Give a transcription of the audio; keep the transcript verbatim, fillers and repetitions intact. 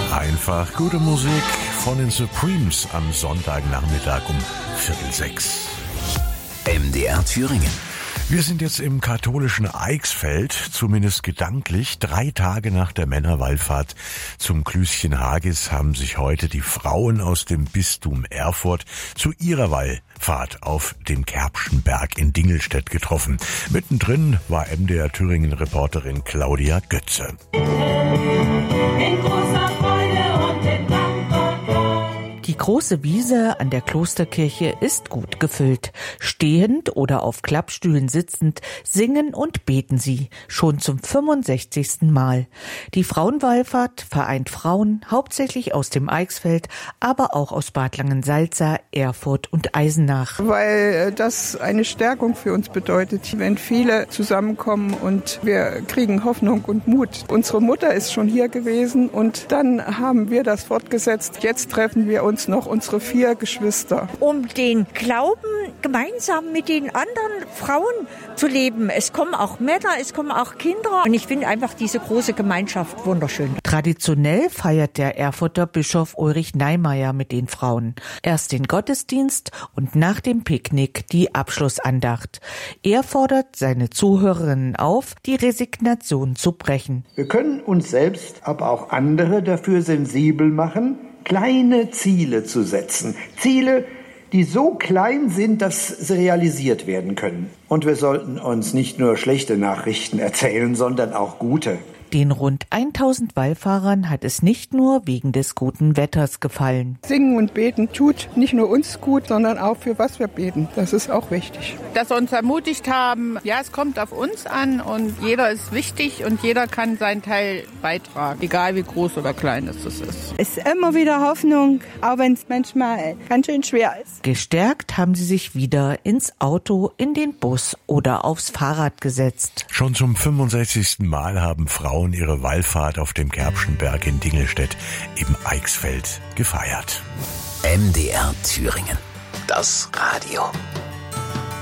Einfach gute Musik von den Supremes am Sonntagnachmittag um Viertel sechs. M D R Thüringen. Wir sind jetzt im katholischen Eichsfeld, zumindest gedanklich. Drei Tage nach der Männerwallfahrt zum Klüschen Hagis haben sich heute die Frauen aus dem Bistum Erfurt zu ihrer Wallfahrt auf dem Kerbschen Berg in Dingelstedt getroffen. Mittendrin war M D R Thüringen-Reporterin Claudia Götze. In großer Freude und in Dank und Dank. Die große Wiese an der Klosterkirche ist gut gefüllt. Stehend oder auf Klappstühlen sitzend singen und beten sie, schon zum fünfundsechzigsten Mal. Die Frauenwallfahrt vereint Frauen, hauptsächlich aus dem Eichsfeld, aber auch aus Bad Langensalza, Erfurt und Eisenach. Weil das eine Stärkung für uns bedeutet, wenn viele zusammenkommen und wir kriegen Hoffnung und Mut. Unsere Mutter ist schon hier gewesen und dann haben wir das fortgesetzt. Jetzt treffen wir uns noch unsere vier Geschwister. Um den Glauben gemeinsam mit den anderen Frauen zu leben. Es kommen auch Männer, es kommen auch Kinder. Und ich finde einfach diese große Gemeinschaft wunderschön. Traditionell feiert der Erfurter Bischof Ulrich Neimeyer mit den Frauen. Erst den Gottesdienst und nach dem Picknick die Abschlussandacht. Er fordert seine Zuhörerinnen auf, die Resignation zu brechen. Wir können uns selbst, aber auch andere dafür sensibel machen, kleine Ziele zu setzen. Ziele, die so klein sind, dass sie realisiert werden können. Und wir sollten uns nicht nur schlechte Nachrichten erzählen, sondern auch gute. Den rund tausend Wallfahrern hat es nicht nur wegen des guten Wetters gefallen. Singen und beten tut nicht nur uns gut, sondern auch für was wir beten. Das ist auch wichtig. Dass wir uns ermutigt haben, ja, es kommt auf uns an und jeder ist wichtig und jeder kann seinen Teil beitragen, egal wie groß oder klein es ist. Es ist immer wieder Hoffnung, auch wenn es manchmal ganz schön schwer ist. Gestärkt haben sie sich wieder ins Auto, in den Bus oder aufs Fahrrad gesetzt. Schon zum fünfundsechzigsten Mal haben Frauen ihre Wallfahrt auf dem Kerbschen Berg in Dingelstedt im Eichsfeld gefeiert. M D R Thüringen. Das Radio.